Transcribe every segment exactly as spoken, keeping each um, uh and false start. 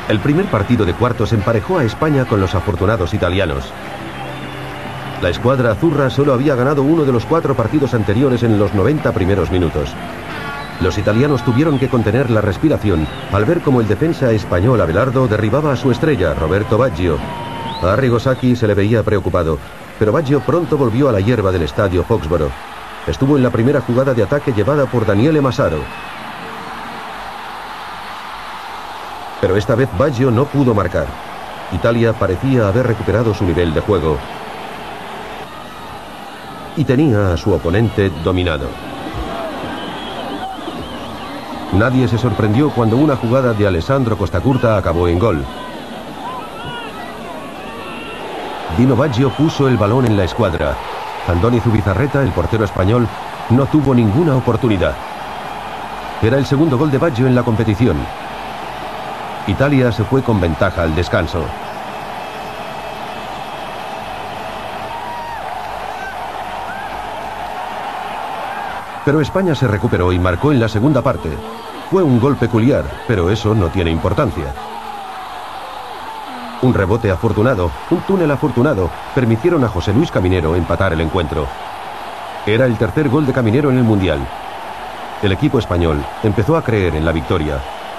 El primer partido de cuartos emparejó a España con los afortunados italianos. La escuadra azurra solo había ganado uno de los cuatro partidos anteriores en los noventa primeros minutos. Los italianos tuvieron que contener la respiración al ver cómo el defensa español Abelardo derribaba a su estrella, Roberto Baggio. A Arrigo Sacchi se le veía preocupado, pero Baggio pronto volvió a la hierba del estadio Foxborough. Estuvo en la primera jugada de ataque llevada por Daniele Massaro. Pero esta vez Baggio no pudo marcar. Italia parecía haber recuperado su nivel de juego y tenía a su oponente dominado. Nadie se sorprendió cuando una jugada de Alessandro Costacurta acabó en gol. Dino Baggio puso el balón en la escuadra. Andoni Zubizarreta, el portero español, no tuvo ninguna oportunidad. Era el segundo gol de Baggio en la competición. Italia se fue con ventaja al descanso. Pero España se recuperó y marcó en la segunda parte. Fue un gol peculiar, pero eso no tiene importancia. Un rebote afortunado, un túnel afortunado, permitieron a José Luis Caminero empatar el encuentro. Era el tercer gol de Caminero en el Mundial. El equipo español empezó a creer en la victoria.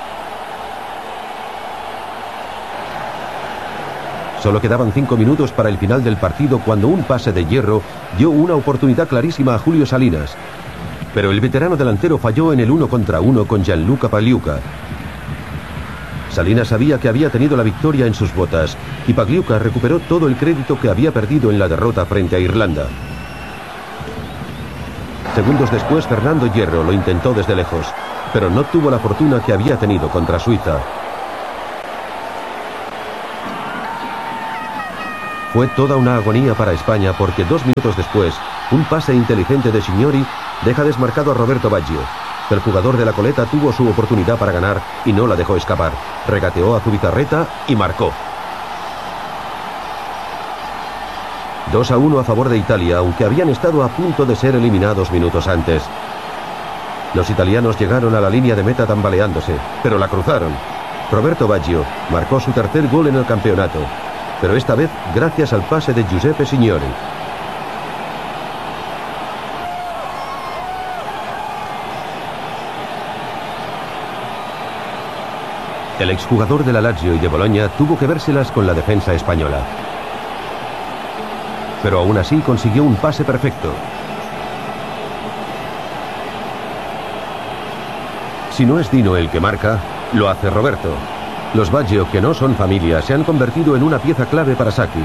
Solo quedaban cinco minutos para el final del partido cuando un pase de Hierro dio una oportunidad clarísima a Julio Salinas. Pero el veterano delantero falló en el uno contra uno con Gianluca Pagliuca. Salinas sabía que había tenido la victoria en sus botas y Pagliuca recuperó todo el crédito que había perdido en la derrota frente a Irlanda. Segundos después, Fernando Hierro lo intentó desde lejos, pero no tuvo la fortuna que había tenido contra Suiza. Fue toda una agonía para España porque dos minutos después, un pase inteligente de Signori deja desmarcado a Roberto Baggio. El jugador de la coleta tuvo su oportunidad para ganar y no la dejó escapar. Regateó a Zubizarreta y marcó. dos a uno a favor de Italia, aunque habían estado a punto de ser eliminados minutos antes. Los italianos llegaron a la línea de meta tambaleándose, pero la cruzaron. Roberto Baggio marcó su tercer gol en el campeonato, pero esta vez gracias al pase de Giuseppe Signori. El exjugador de la Lazio y de Boloña tuvo que vérselas con la defensa española. Pero aún así consiguió un pase perfecto. Si no es Dino el que marca, lo hace Roberto. Los Baggio, que no son familia, se han convertido en una pieza clave para Sacchi.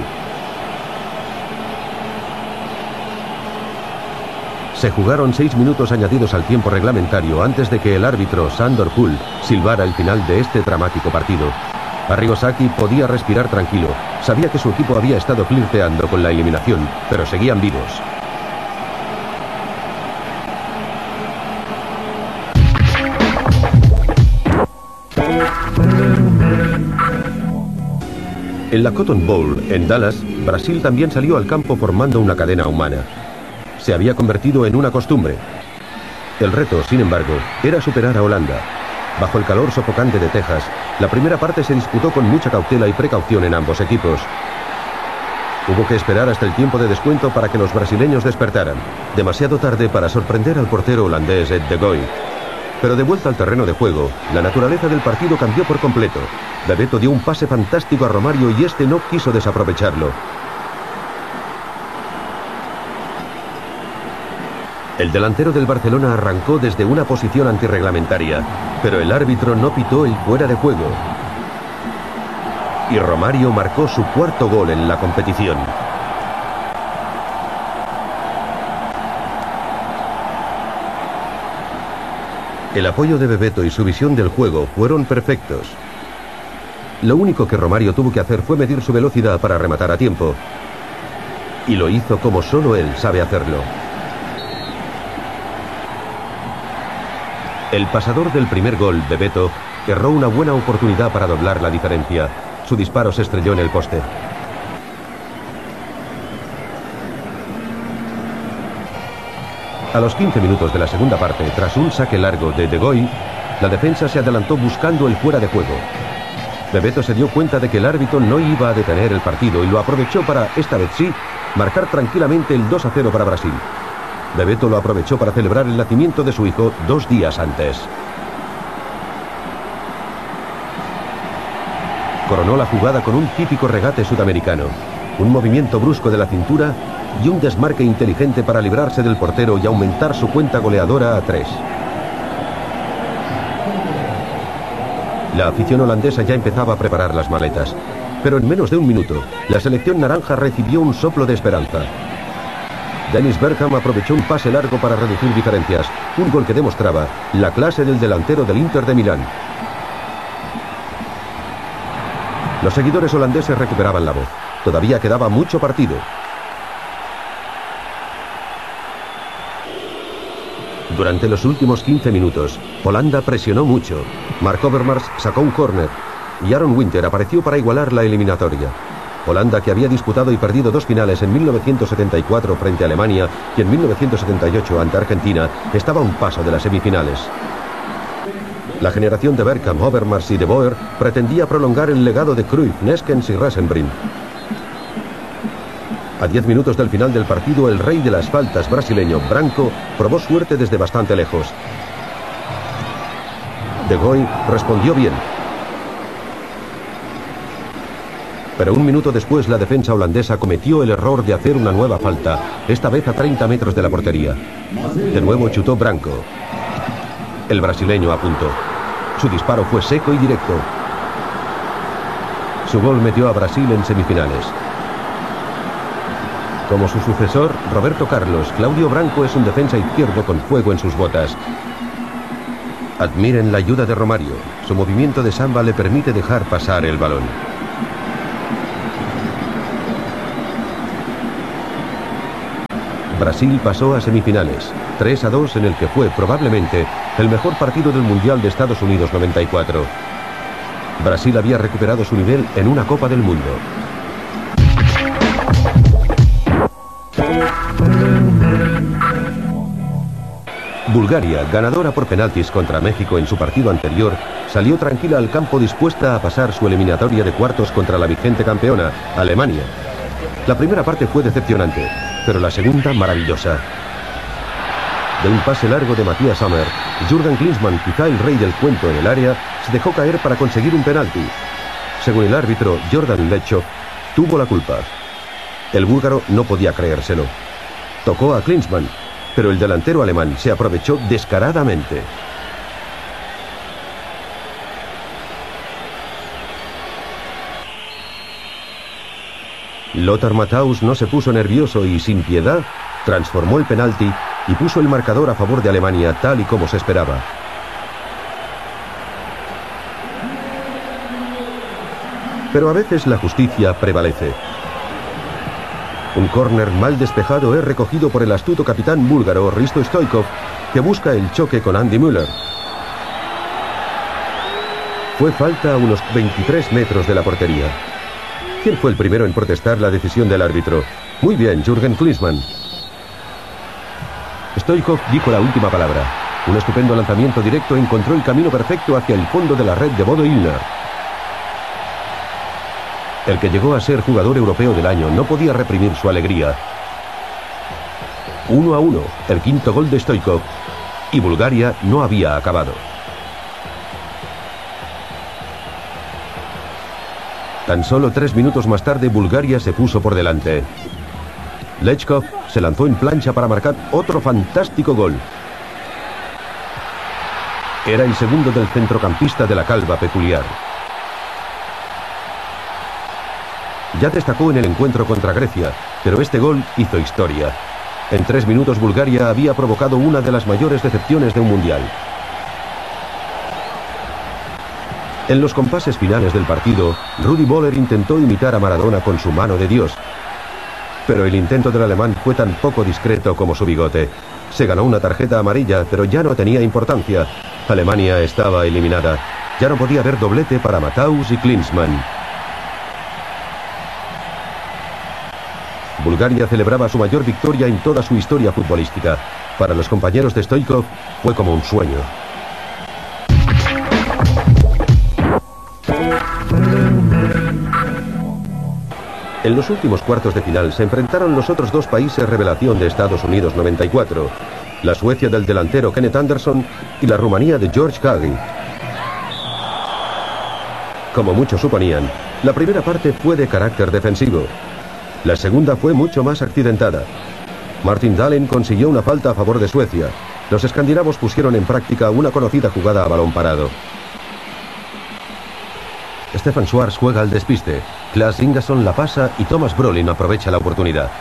Se jugaron seis minutos añadidos al tiempo reglamentario antes de que el árbitro Sandor Pool silbara el final de este dramático partido. Arrigo Sacchi podía respirar tranquilo. Sabía que su equipo había estado flirteando con la eliminación, pero seguían vivos. En la Cotton Bowl, en Dallas, Brasil también salió al campo formando una cadena humana. Se había convertido en una costumbre. El reto, sin embargo, era superar a Holanda. Bajo el calor sofocante de Texas, la primera parte se disputó con mucha cautela y precaución en ambos equipos. Hubo que esperar hasta el tiempo de descuento para que los brasileños despertaran, demasiado tarde para sorprender al portero holandés Ed de Goey. Pero de vuelta al terreno de juego, la naturaleza del partido cambió por completo. Bebeto dio un pase fantástico a Romario y este no quiso desaprovecharlo. El delantero del Barcelona arrancó desde una posición antirreglamentaria, pero el árbitro no pitó el fuera de juego. Y Romario marcó su cuarto gol en la competición. El apoyo de Bebeto y su visión del juego fueron perfectos. Lo único que Romario tuvo que hacer fue medir su velocidad para rematar a tiempo. Y lo hizo como solo él sabe hacerlo. El pasador del primer gol, Bebeto, erró una buena oportunidad para doblar la diferencia. Su disparo se estrelló en el poste. A los quince minutos de la segunda parte, tras un saque largo de De Goey, la defensa se adelantó buscando el fuera de juego. Bebeto se dio cuenta de que el árbitro no iba a detener el partido y lo aprovechó para, esta vez sí, marcar tranquilamente el dos a cero para Brasil. Bebeto lo aprovechó para celebrar el nacimiento de su hijo dos días antes. Coronó la jugada con un típico regate sudamericano, un movimiento brusco de la cintura y un desmarque inteligente para librarse del portero y aumentar su cuenta goleadora a tres. La afición holandesa ya empezaba a preparar las maletas, pero en menos de un minuto, la selección naranja recibió un soplo de esperanza. Dennis Bergkamp aprovechó un pase largo para reducir diferencias, un gol que demostraba la clase del delantero del Inter de Milán. Los seguidores holandeses recuperaban la voz. Todavía quedaba mucho partido. Durante los últimos quince minutos, Holanda presionó mucho. Mark Overmars sacó un córner y Aaron Winter apareció para igualar la eliminatoria. Holanda, que había disputado y perdido dos finales en mil novecientos setenta y cuatro frente a Alemania y en mil novecientos setenta y ocho ante Argentina, estaba a un paso de las semifinales. La generación de Bergkamp, Overmars y De Boer pretendía prolongar el legado de Cruyff, Neskens y Rasenbrink. A diez minutos del final del partido, el rey de las faltas brasileño, Branco, probó suerte desde bastante lejos. De Goy respondió bien. Pero un minuto después la defensa holandesa cometió el error de hacer una nueva falta, esta vez a treinta metros de la portería. De nuevo chutó Branco. El brasileño apuntó. Su disparo fue seco y directo. Su gol metió a Brasil en semifinales. Como su sucesor, Roberto Carlos, Claudio Branco es un defensa izquierdo con fuego en sus botas. Admiren la ayuda de Romario. Su movimiento de samba le permite dejar pasar el balón. Brasil pasó a semifinales, tres a dos, en el que fue probablemente el mejor partido del Mundial de Estados Unidos noventa y cuatro. Brasil había recuperado su nivel en una Copa del Mundo. Bulgaria, ganadora por penaltis contra México en su partido anterior, salió tranquila al campo dispuesta a pasar su eliminatoria de cuartos contra la vigente campeona, Alemania. La primera parte fue decepcionante, pero la segunda maravillosa. De un pase largo de Matthias Sammer, Jürgen Klinsmann, quizá el rey del cuento en el área, se dejó caer para conseguir un penalti. Según el árbitro, Jordan Lechov tuvo la culpa. El búlgaro no podía creérselo. Tocó a Klinsmann, pero el delantero alemán se aprovechó descaradamente. Lothar Matthaus no se puso nervioso y, sin piedad, transformó el penalti y puso el marcador a favor de Alemania, tal y como se esperaba. Pero a veces la justicia prevalece. Un córner mal despejado es recogido por el astuto capitán búlgaro Hristo Stoichkov, que busca el choque con Andy Müller. Fue falta a unos veintitrés metros de la portería. ¿Quién fue el primero en protestar la decisión del árbitro? Muy bien, Jürgen Klinsmann. Stoichkov dijo la última palabra. Un estupendo lanzamiento directo encontró el camino perfecto hacia el fondo de la red de Bodo Illner. El que llegó a ser jugador europeo del año no podía reprimir su alegría. Uno a uno, el quinto gol de Stoichkov, y Bulgaria no había acabado. Tan solo tres minutos más tarde, Bulgaria se puso por delante. Lechkov se lanzó en plancha para marcar otro fantástico gol. Era el segundo del centrocampista de la calva peculiar. Ya destacó en el encuentro contra Grecia, pero este gol hizo historia. En tres minutos Bulgaria había provocado una de las mayores decepciones de un mundial. En los compases finales del partido, Rudi Völler intentó imitar a Maradona con su mano de Dios. Pero el intento del alemán fue tan poco discreto como su bigote. Se ganó una tarjeta amarilla, pero ya no tenía importancia. Alemania estaba eliminada. Ya no podía haber doblete para Matthaus y Klinsmann. Bulgaria celebraba su mayor victoria en toda su historia futbolística. Para los compañeros de Stoichkov fue como un sueño. En los últimos cuartos de final se enfrentaron los otros dos países revelación de Estados Unidos noventa y cuatro, la Suecia del delantero Kenneth Anderson y la Rumanía de George Hagi. Como muchos suponían, la primera parte fue de carácter defensivo. La segunda fue mucho más accidentada. Martin Dahlin consiguió una falta a favor de Suecia. Los escandinavos pusieron en práctica una conocida jugada a balón parado. Stefan Schwarz juega al despiste, Klas Ingasson la pasa y Thomas Brolin aprovecha la oportunidad.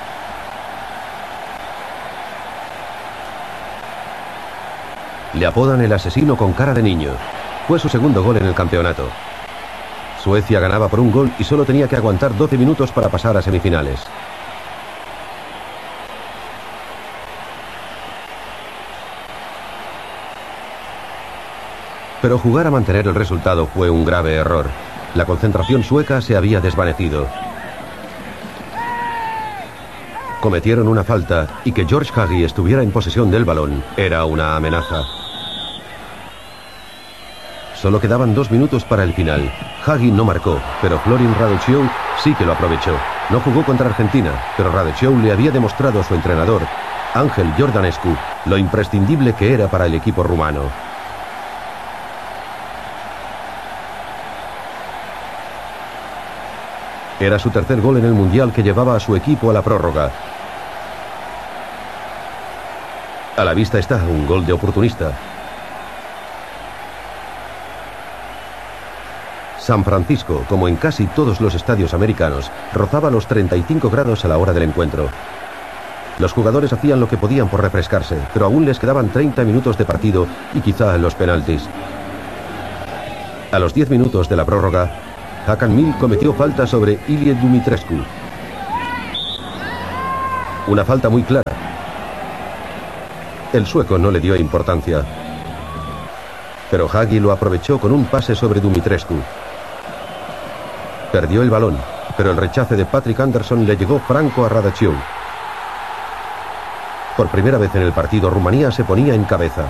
Le apodan el asesino con cara de niño. Fue su segundo gol en el campeonato. Suecia ganaba por un gol y solo tenía que aguantar doce minutos para pasar a semifinales. Pero jugar a mantener el resultado fue un grave error. La concentración sueca se había desvanecido. Cometieron una falta y que George Hagi estuviera en posesión del balón era una amenaza. Solo quedaban dos minutos para el final. Hagi no marcó, pero Florin Raducioł sí que lo aprovechó. No jugó contra Argentina, pero Raducioł le había demostrado a su entrenador, Ángel Iordanescu, lo imprescindible que era para el equipo rumano. Era su tercer gol en el Mundial que llevaba a su equipo a la prórroga. A la vista está un gol de oportunista. San Francisco, como en casi todos los estadios americanos, rozaba los treinta y cinco grados a la hora del encuentro. Los jugadores hacían lo que podían por refrescarse, pero aún les quedaban treinta minutos de partido y quizá los penaltis. A los diez minutos de la prórroga, Hakan Mill cometió falta sobre Ilie Dumitrescu. Una falta muy clara. El sueco no le dio importancia. Pero Hagi lo aprovechó con un pase sobre Dumitrescu. Perdió el balón, pero el rechace de Patrick Anderson le llegó franco a Raducioł. Por primera vez en el partido, Rumanía se ponía en cabeza.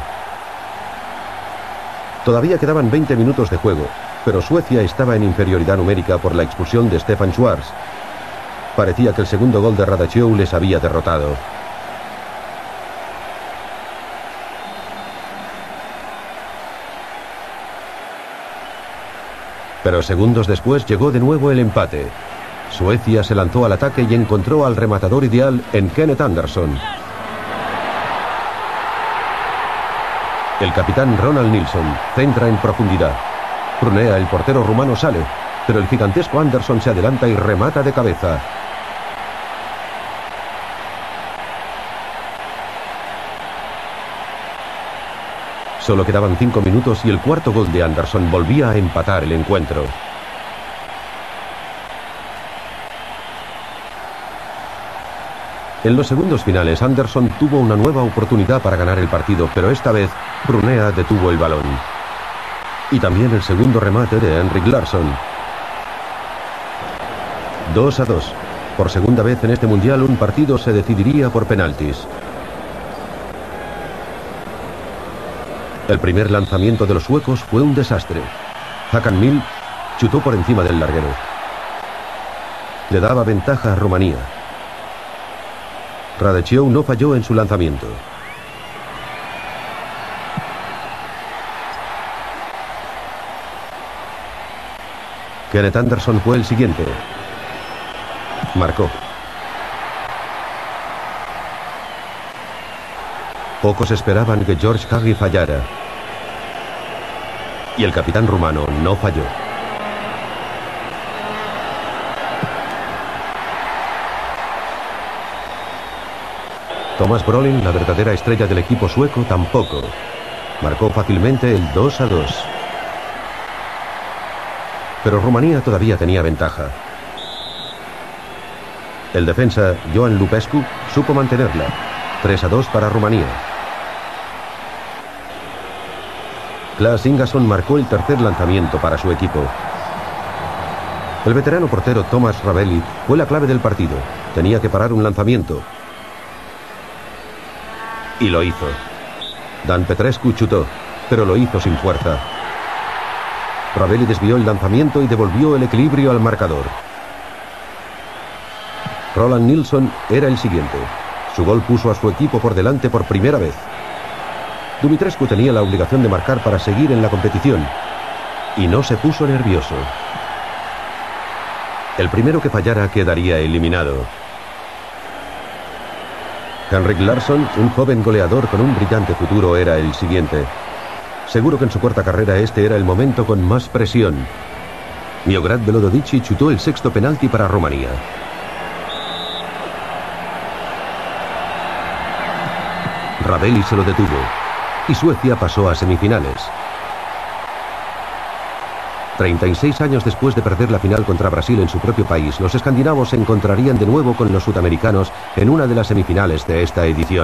Todavía quedaban veinte minutos de juego, pero Suecia estaba en inferioridad numérica por la expulsión de Stefan Schwarz. Parecía que el segundo gol de Raducioł les había derrotado. Pero segundos después llegó de nuevo el empate. Suecia se lanzó al ataque y encontró al rematador ideal en Kenneth Anderson. El capitán Ronald Nilsson centra en profundidad. Prunea, el portero rumano, sale, pero el gigantesco Anderson se adelanta y remata de cabeza. Solo quedaban cinco minutos y el cuarto gol de Anderson volvía a empatar el encuentro. En los segundos finales, Anderson tuvo una nueva oportunidad para ganar el partido, pero esta vez Prunea detuvo el balón. Y también el segundo remate de Henrik Larsson. dos a dos. Por segunda vez en este mundial, un partido se decidiría por penaltis. El primer lanzamiento de los suecos fue un desastre. Hakan Mill chutó por encima del larguero. Le daba ventaja a Rumanía. Raducioł no falló en su lanzamiento. Kenneth Anderson fue el siguiente. Marcó. Pocos esperaban que George Hagi fallara. Y el capitán rumano no falló. Thomas Brolin, la verdadera estrella del equipo sueco, tampoco. Marcó fácilmente el dos a dos. Pero Rumanía todavía tenía ventaja. El defensa, Johan Lupescu, supo mantenerla. tres a dos para Rumanía. Klas Ingasson marcó el tercer lanzamiento para su equipo. El veterano portero Thomas Ravelli fue la clave del partido. Tenía que parar un lanzamiento. Y lo hizo. Dan Petrescu chutó, pero lo hizo sin fuerza. Ravelli desvió el lanzamiento y devolvió el equilibrio al marcador. Roland Nilsson era el siguiente. Su gol puso a su equipo por delante por primera vez. Dumitrescu tenía la obligación de marcar para seguir en la competición. Y no se puso nervioso. El primero que fallara quedaría eliminado. Henrik Larsson, un joven goleador con un brillante futuro, era el siguiente. Seguro que en su corta carrera este era el momento con más presión. Miograd Velododici chutó el sexto penalti para Rumanía. Ravelli se lo detuvo y Suecia pasó a semifinales. treinta y seis años después de perder la final contra Brasil en su propio país, los escandinavos se encontrarían de nuevo con los sudamericanos en una de las semifinales de esta edición.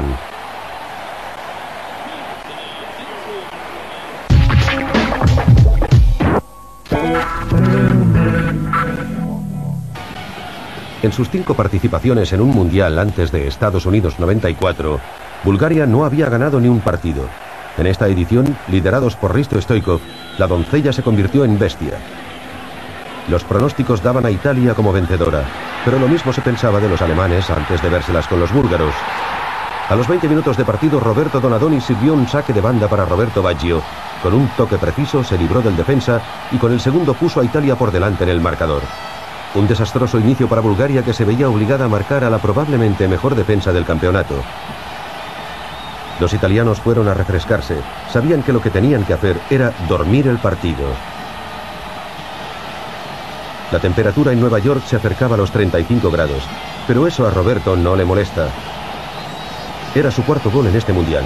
En sus cinco participaciones en un mundial antes de Estados Unidos noventa y cuatro, Bulgaria no había ganado ni un partido. En esta edición, liderados por Risto Stoichkov, la doncella se convirtió en bestia. Los pronósticos daban a Italia como vencedora, pero lo mismo se pensaba de los alemanes antes de vérselas con los búlgaros. A los veinte minutos de partido, Roberto Donadoni sirvió un saque de banda para Roberto Baggio. Con un toque preciso se libró del defensa y con el segundo puso a Italia por delante en el marcador. Un desastroso inicio para Bulgaria, que se veía obligada a marcar a la probablemente mejor defensa del campeonato. Los italianos fueron a refrescarse. Sabían que lo que tenían que hacer era dormir el partido. La temperatura en Nueva York se acercaba a los treinta y cinco grados, pero eso a Roberto no le molesta. Era su cuarto gol en este mundial.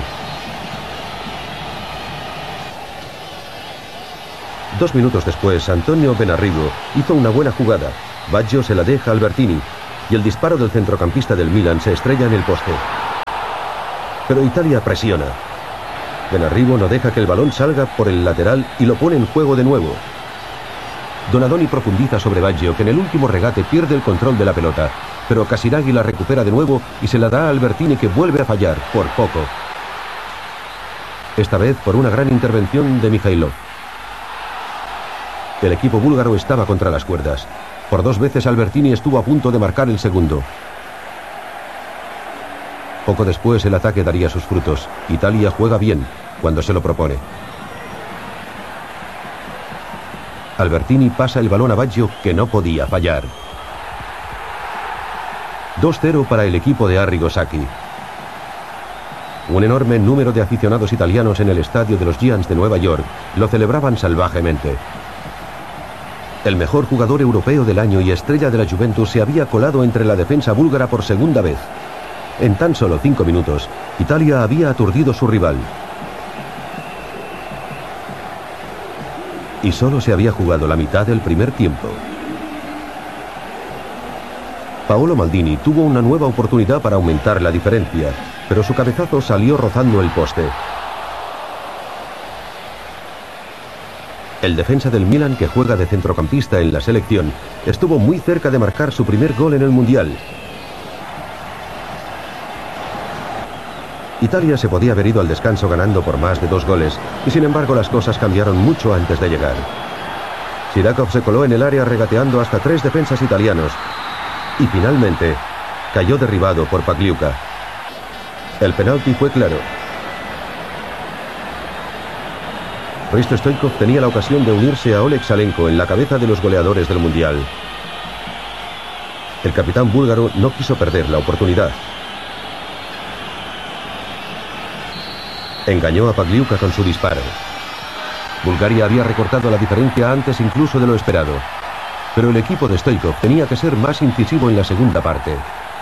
Dos minutos después, Antonio Benarrigo hizo una buena jugada. Baggio se la deja a Albertini y el disparo del centrocampista del Milan se estrella en el poste. Pero Italia presiona. Benarrigo no deja que el balón salga por el lateral y lo pone en juego de nuevo. Donadoni profundiza sobre Baggio, que en el último regate pierde el control de la pelota, pero Casiraghi la recupera de nuevo y se la da a Albertini, que vuelve a fallar, por poco. Esta vez por una gran intervención de Mijailov. El equipo búlgaro estaba contra las cuerdas. Por dos veces Albertini estuvo a punto de marcar el segundo. Poco después el ataque daría sus frutos. Italia juega bien cuando se lo propone. Albertini pasa el balón a Baggio, que no podía fallar. dos cero para el equipo de Arrigo Sacchi. Un enorme número de aficionados italianos en el estadio de los Giants de Nueva York lo celebraban salvajemente. El mejor jugador europeo del año y estrella de la Juventus se había colado entre la defensa búlgara por segunda vez. En tan solo cinco minutos, Italia había aturdido a su rival. Y solo se había jugado la mitad del primer tiempo. Paolo Maldini tuvo una nueva oportunidad para aumentar la diferencia, pero su cabezazo salió rozando el poste. El defensa del Milan, que juega de centrocampista en la selección, estuvo muy cerca de marcar su primer gol en el Mundial. Italia se podía haber ido al descanso ganando por más de dos goles, y sin embargo las cosas cambiaron mucho antes de llegar. Sirakov se coló en el área regateando hasta tres defensas italianos, y finalmente cayó derribado por Pagliuca. El penalti fue claro. Risto Stoichkov tenía la ocasión de unirse a Oleg Salenko en la cabeza de los goleadores del Mundial. El capitán búlgaro no quiso perder la oportunidad. Engañó a Pagliuca con su disparo. Bulgaria había recortado la diferencia antes incluso de lo esperado, pero el equipo de Stoichkov tenía que ser más incisivo en la segunda parte.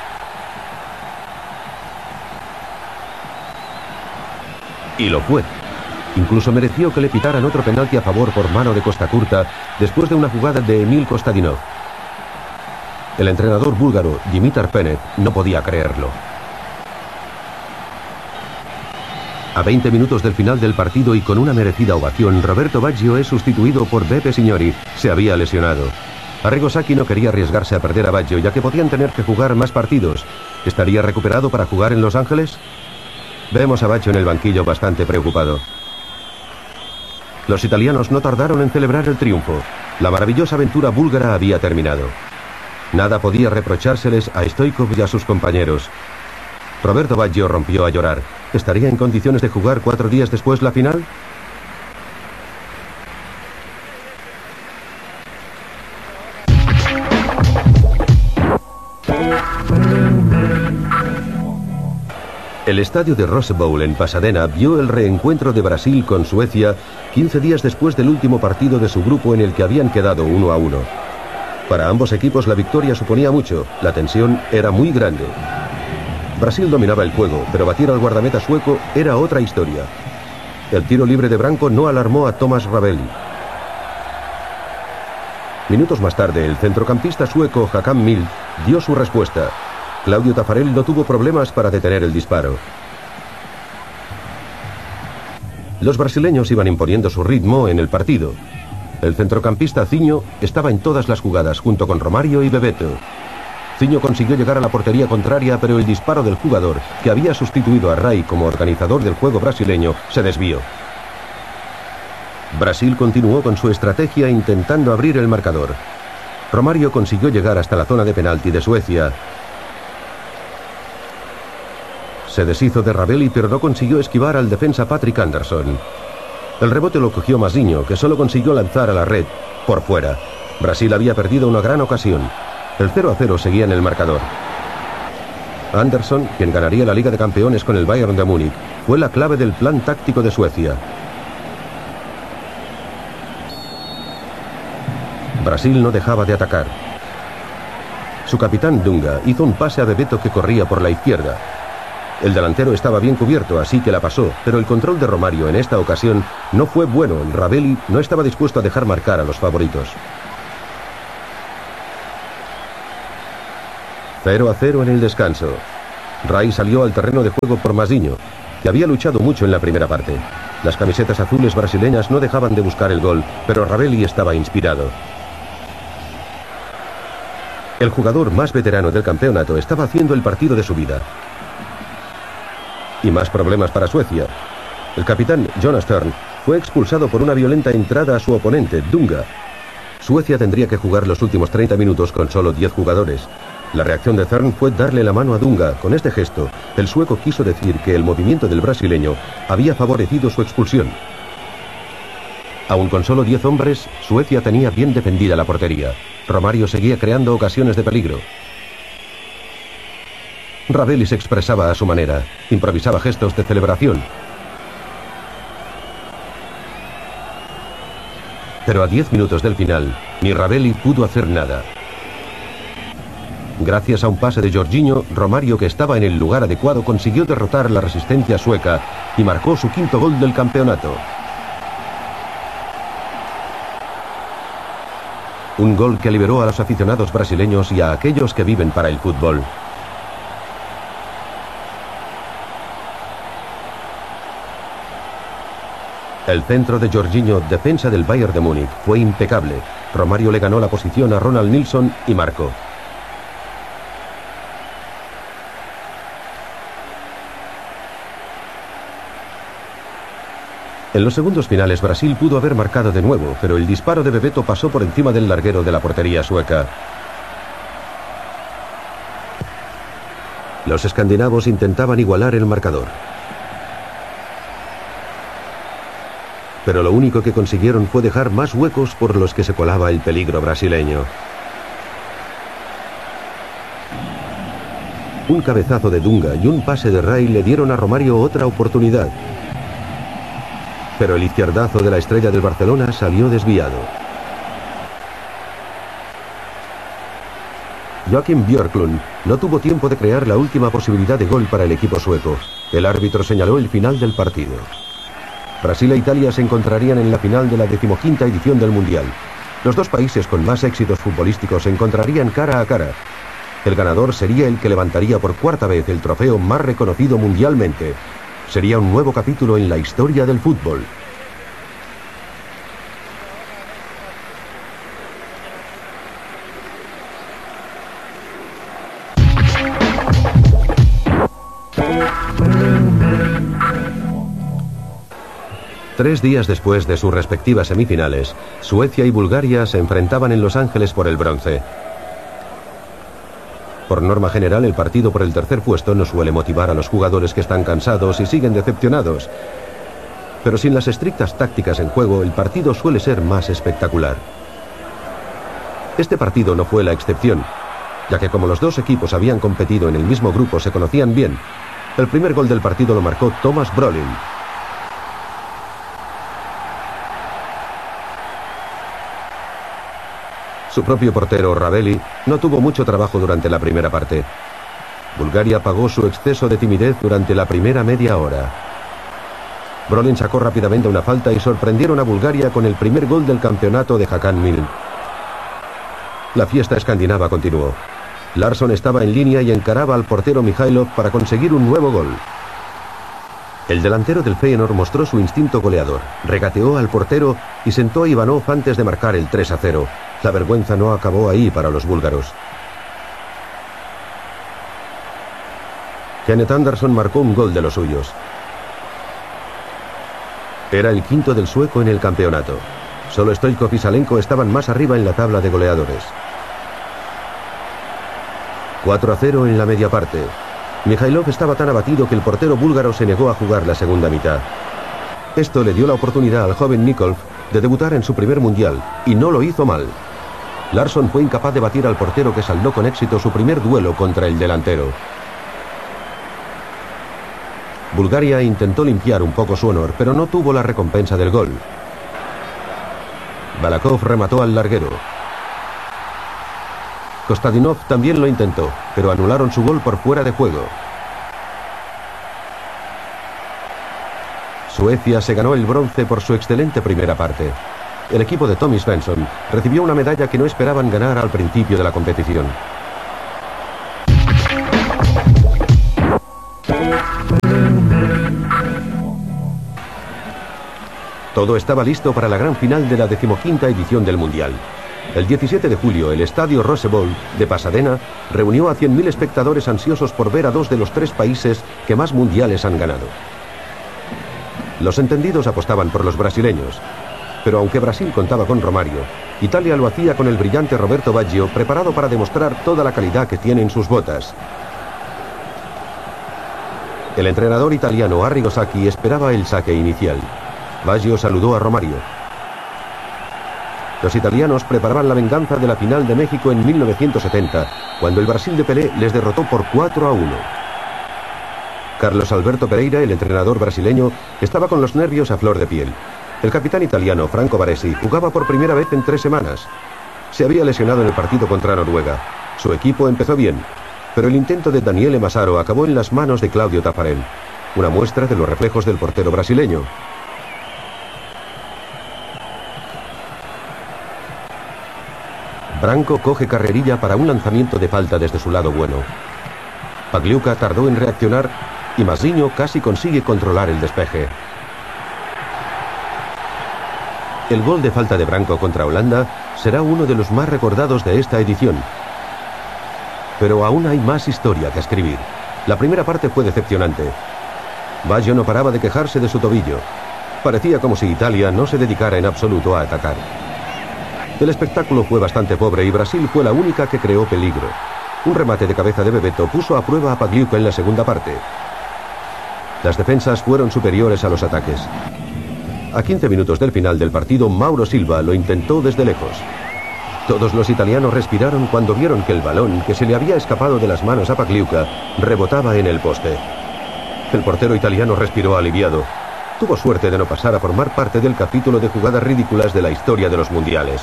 Y lo fue. Incluso mereció que le pitaran otro penalti a favor por mano de Costa Curta después de una jugada de Emil Kostadinov. El entrenador búlgaro, Dimitar Penev, no podía creerlo. A veinte minutos del final del partido y con una merecida ovación, Roberto Baggio es sustituido por Beppe Signori. Se había lesionado. Arrigo Sacchi no quería arriesgarse a perder a Baggio, ya que podían tener que jugar más partidos. ¿Estaría recuperado para jugar en Los Ángeles? Vemos a Baggio en el banquillo bastante preocupado. Los italianos no tardaron en celebrar el triunfo. La maravillosa aventura búlgara había terminado. Nada podía reprochárseles a Stoichkov y a sus compañeros. Roberto Baggio rompió a llorar. ¿Estaría en condiciones de jugar cuatro días después la final? El estadio de Rose Bowl en Pasadena vio el reencuentro de Brasil con Suecia quince días después del último partido de su grupo en el que habían quedado uno a uno. Para ambos equipos la victoria suponía mucho, la tensión era muy grande. Brasil dominaba el juego, pero batir al guardameta sueco era otra historia. El tiro libre de Branco no alarmó a Thomas Ravelli. Minutos más tarde, el centrocampista sueco Håkan Mild dio su respuesta. Claudio Taffarel no tuvo problemas para detener el disparo. Los brasileños iban imponiendo su ritmo en el partido. El centrocampista Zinho estaba en todas las jugadas junto con Romario y Bebeto. Zinho consiguió llegar a la portería contraria, pero el disparo del jugador, que había sustituido a Rai como organizador del juego brasileño, se desvió. Brasil continuó con su estrategia intentando abrir el marcador. Romario consiguió llegar hasta la zona de penalti de Suecia. Se deshizo de Ravelli, pero no consiguió esquivar al defensa Patrick Anderson. El rebote lo cogió Mazinho, que solo consiguió lanzar a la red por fuera. Brasil había perdido una gran ocasión. El cero a cero seguía en el marcador. Anderson, quien ganaría la Liga de Campeones con el Bayern de Múnich, fue la clave del plan táctico de Suecia. Brasil no dejaba de atacar. Su capitán Dunga hizo un pase a Bebeto que corría por la izquierda. El delantero estaba bien cubierto, así que la pasó, pero el control de Romario en esta ocasión no fue bueno. Ravelli no estaba dispuesto a dejar marcar a los favoritos. cero a cero en el descanso. Rai salió al terreno de juego por Mazinho, que había luchado mucho en la primera parte. Las camisetas azules brasileñas no dejaban de buscar el gol, pero Ravelli estaba inspirado. El jugador más veterano del campeonato estaba haciendo el partido de su vida. Y más problemas para Suecia. El capitán Jonas Thörn fue expulsado por una violenta entrada a su oponente, Dunga. Suecia tendría que jugar los últimos treinta minutos con solo diez jugadores. La reacción de Thörn fue darle la mano a Dunga. Con este gesto, el sueco quiso decir que el movimiento del brasileño había favorecido su expulsión. Aun con solo diez hombres, Suecia tenía bien defendida la portería. Romario seguía creando ocasiones de peligro. Ravelli se expresaba a su manera, improvisaba gestos de celebración. Pero a diez minutos del final, ni Ravelli pudo hacer nada. Gracias a un pase de Jorginho, Romario, que estaba en el lugar adecuado, consiguió derrotar la resistencia sueca y marcó su quinto gol del campeonato. Un gol que liberó a los aficionados brasileños y a aquellos que viven para el fútbol. El centro de Jorginho, defensa del Bayern de Múnich, fue impecable. Romario le ganó la posición a Ronald Nilsson y marcó. En los segundos finales Brasil pudo haber marcado de nuevo, pero el disparo de Bebeto pasó por encima del larguero de la portería sueca. Los escandinavos intentaban igualar el marcador. Pero lo único que consiguieron fue dejar más huecos por los que se colaba el peligro brasileño. Un cabezazo de Dunga y un pase de Rai le dieron a Romario otra oportunidad. Pero el izquierdazo de la estrella del Barcelona salió desviado. Joakim Björklund no tuvo tiempo de crear la última posibilidad de gol para el equipo sueco. El árbitro señaló el final del partido. Brasil e Italia se encontrarían en la final de la decimoquinta edición del Mundial. Los dos países con más éxitos futbolísticos se encontrarían cara a cara. El ganador sería el que levantaría por cuarta vez el trofeo más reconocido mundialmente. Sería un nuevo capítulo en la historia del fútbol. Tres días después de sus respectivas semifinales, Suecia y Bulgaria se enfrentaban en Los Ángeles por el bronce. Por norma general, el partido por el tercer puesto no suele motivar a los jugadores que están cansados y siguen decepcionados. Pero sin las estrictas tácticas en juego, el partido suele ser más espectacular. Este partido no fue la excepción, ya que como los dos equipos habían competido en el mismo grupo, se conocían bien. El primer gol del partido lo marcó Thomas Brolin. Su propio portero, Ravelli, no tuvo mucho trabajo durante la primera parte. Bulgaria pagó su exceso de timidez durante la primera media hora. Brolin sacó rápidamente una falta y sorprendieron a Bulgaria con el primer gol del campeonato de Hakan Mil. La fiesta escandinava continuó. Larsson estaba en línea y encaraba al portero Mihailov para conseguir un nuevo gol. El delantero del Feyenoord mostró su instinto goleador, regateó al portero y sentó a Ivanov antes de marcar el tres a cero. La vergüenza no acabó ahí para los búlgaros. Kenneth Anderson marcó un gol de los suyos. Era el quinto del sueco en el campeonato. Solo Stoichkov y Salenko estaban más arriba en la tabla de goleadores. cuatro a cero en la media parte. Mihailov estaba tan abatido que el portero búlgaro se negó a jugar la segunda mitad. Esto le dio la oportunidad al joven Nikolov de debutar en su primer mundial, y no lo hizo mal. Larsson fue incapaz de batir al portero, que saldó con éxito su primer duelo contra el delantero. Bulgaria intentó limpiar un poco su honor, pero no tuvo la recompensa del gol. Balakov remató al larguero. Kostadinov también lo intentó, pero anularon su gol por fuera de juego. Suecia se ganó el bronce por su excelente primera parte. El equipo de Tommy Svensson recibió una medalla que no esperaban ganar al principio de la competición. Todo estaba listo para la gran final de la decimoquinta edición del Mundial. El diecisiete de julio, el estadio Rose Bowl de Pasadena reunió a cien mil espectadores ansiosos por ver a dos de los tres países que más mundiales han ganado. Los entendidos apostaban por los brasileños, pero aunque Brasil contaba con Romario, Italia lo hacía con el brillante Roberto Baggio, preparado para demostrar toda la calidad que tiene en sus botas. El entrenador italiano Arrigo Sacchi esperaba el saque inicial. Baggio saludó a Romario. Los italianos preparaban la venganza de la final de México en mil novecientos setenta, cuando el Brasil de Pelé les derrotó por cuatro a uno. Carlos Alberto Pereira, el entrenador brasileño, estaba con los nervios a flor de piel. El capitán italiano Franco Baresi jugaba por primera vez en tres semanas. Se había lesionado en el partido contra Noruega. Su equipo empezó bien, pero el intento de Daniele Massaro acabó en las manos de Claudio Taffarel, una muestra de los reflejos del portero brasileño. Branco coge carrerilla para un lanzamiento de falta desde su lado bueno. Pagliuca tardó en reaccionar y Mazzino casi consigue controlar el despeje. El gol de falta de Branco contra Holanda será uno de los más recordados de esta edición. Pero aún hay más historia que escribir. La primera parte fue decepcionante. Baggio no paraba de quejarse de su tobillo. Parecía como si Italia no se dedicara en absoluto a atacar. El espectáculo fue bastante pobre y Brasil fue la única que creó peligro. Un remate de cabeza de Bebeto puso a prueba a Pagliuca en la segunda parte. Las defensas fueron superiores a los ataques. A quince minutos del final del partido, Mauro Silva lo intentó desde lejos. Todos los italianos respiraron cuando vieron que el balón, que se le había escapado de las manos a Pagliuca, rebotaba en el poste. El portero italiano respiró aliviado. Tuvo suerte de no pasar a formar parte del capítulo de jugadas ridículas de la historia de los mundiales.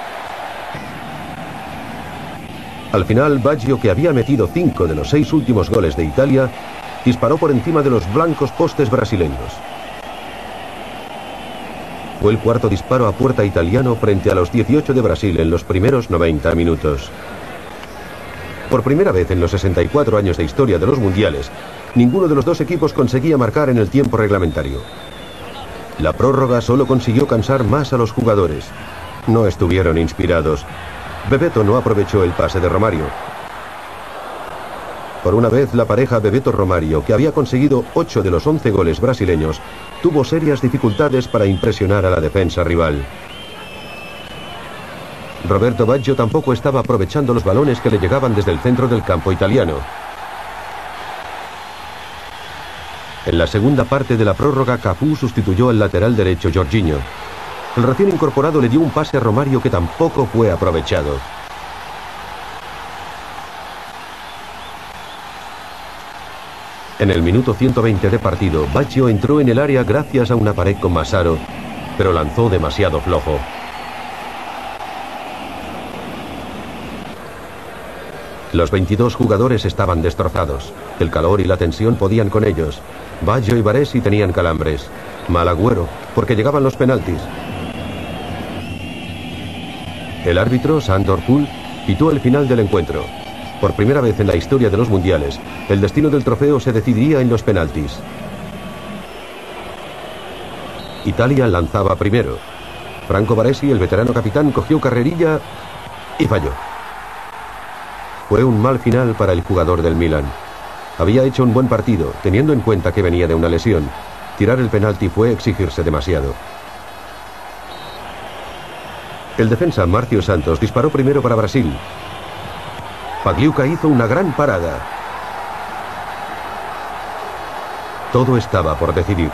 Al final, Baggio, que había metido cinco de los seis últimos goles de Italia, disparó por encima de los blancos postes brasileños. Fue el cuarto disparo a puerta italiano frente a los dieciocho de Brasil en los primeros noventa minutos. Por primera vez en los sesenta y cuatro años de historia de los mundiales, ninguno de los dos equipos conseguía marcar en el tiempo reglamentario. La prórroga solo consiguió cansar más a los jugadores. No estuvieron inspirados. Bebeto no aprovechó el pase de Romario. Por una vez, la pareja Bebeto-Romario, que había conseguido ocho de los once goles brasileños, tuvo serias dificultades para impresionar a la defensa rival. Roberto Baggio tampoco estaba aprovechando los balones que le llegaban desde el centro del campo italiano. En la segunda parte de la prórroga, Cafú sustituyó al lateral derecho Jorginho. El recién incorporado le dio un pase a Romario que tampoco fue aprovechado. En el minuto ciento veinte de partido, Baggio entró en el área gracias a una pared con Massaro, pero lanzó demasiado flojo. Los veintidós jugadores estaban destrozados. El calor y la tensión podían con ellos. Baggio y Baresi tenían calambres. Mal agüero, porque llegaban los penaltis. El árbitro, Sándor Kuhl, pitó el final del encuentro. Por primera vez en la historia de los mundiales, el destino del trofeo se decidiría en los penaltis. Italia lanzaba primero. Franco Baresi, el veterano capitán, cogió carrerilla y falló. Fue un mal final para el jugador del Milan. Había hecho un buen partido, teniendo en cuenta que venía de una lesión. Tirar el penalti fue exigirse demasiado. El defensa Márcio Santos disparó primero para Brasil. Pagliuca hizo una gran parada. Todo estaba por decidir.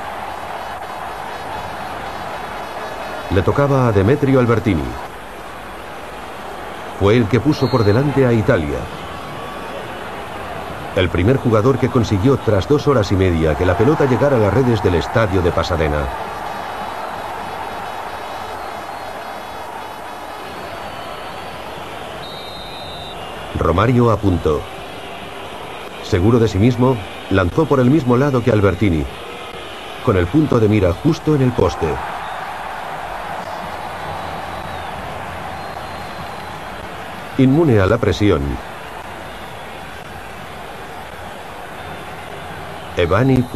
Le tocaba a Demetrio Albertini. Fue el que puso por delante a Italia. El primer jugador que consiguió tras dos horas y media que la pelota llegara a las redes del estadio de Pasadena. Romario apuntó. Seguro de sí mismo, lanzó por el mismo lado que Albertini, con el punto de mira justo en el poste. Inmune a la presión, Evani